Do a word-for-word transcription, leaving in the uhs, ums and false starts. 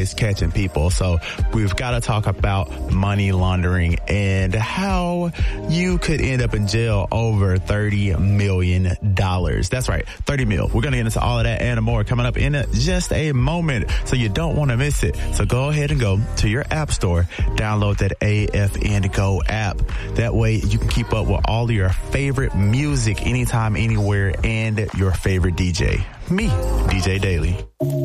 is catching people. So we've got to talk about money laundering and how you could end up in jail over thirty million dollars. That's right, thirty mil. We're going to get into all of that and more coming up in just a moment. So you don't want to miss it. So go ahead and go to your app store, download that A F N Go app. That way you can keep up with all of your favorite music anytime, anywhere, and your favorite D J. Me, D J Daily.